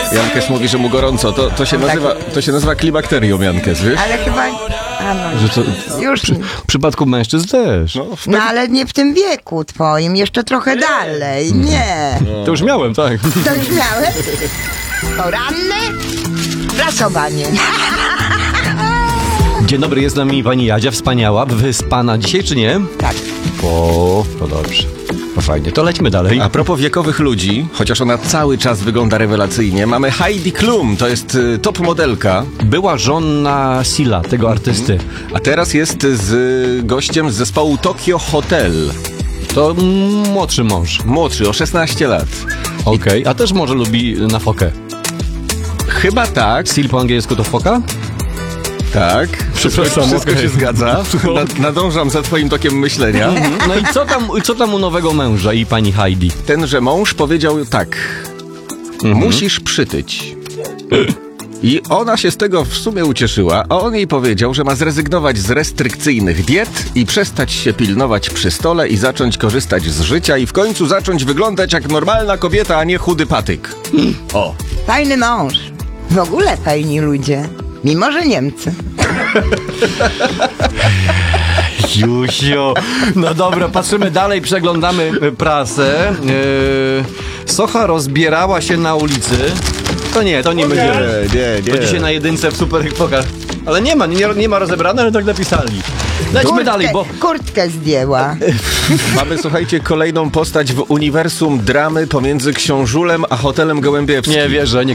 Jankes mówi, że mu gorąco. To się nazywa klimakterium, Jankes, wiesz? Ale chyba... A no, Że to, już w przypadku mężczyzn też. no ale nie w tym wieku twoim, jeszcze trochę dalej. Nie. To już miałem, tak. To już miałeś? Poranne prasowanie. Dzień dobry, jest z nami pani Jadzia, wspaniała, wyspana dzisiaj, czy nie? Tak. O, to dobrze. No fajnie, to lećmy dalej. A propos wiekowych ludzi, chociaż ona cały czas wygląda rewelacyjnie, mamy Heidi Klum, to jest top modelka, Była żona Sila, tego artysty. a teraz jest z gościem z zespołu Tokyo Hotel. To młodszy mąż. Młodszy, o 16 lat. Okej, a też może lubi na fokę. Chyba tak, Sil po angielsku to foka? tak. Wszystko okej. się zgadza. Nadążam za twoim tokiem myślenia. No i co tam u nowego męża i pani Heidi? Tenże mąż powiedział tak. Musisz przytyć. I ona się z tego w sumie ucieszyła, a on jej powiedział, że ma zrezygnować z restrykcyjnych diet i przestać się pilnować przy stole i zacząć korzystać z życia i w końcu zacząć wyglądać jak normalna kobieta, a nie chudy patyk. O. Fajny mąż. W ogóle fajni ludzie. Mimo, że Niemcy. Jusio. No dobra, patrzymy dalej, przeglądamy prasę. Socha rozbierała się na ulicy. To nie będziemy. Nie. To dzisiaj na jedynce w super pokaż. Ale nie ma rozebrane, ale tak napisali. Lećmy dalej, bo... Kurtkę zdjęła. Mamy, słuchajcie, kolejną postać w uniwersum dramy pomiędzy Książulem a Hotelem Gołębiewskim. Nie wierzę, nie